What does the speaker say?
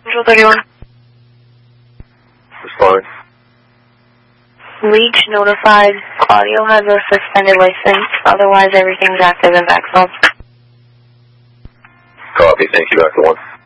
Control 31. Responding. Leach notified. Claudio has a suspended license. Otherwise, everything's active in Maxwell. Copy. Thank you, Dr. 1.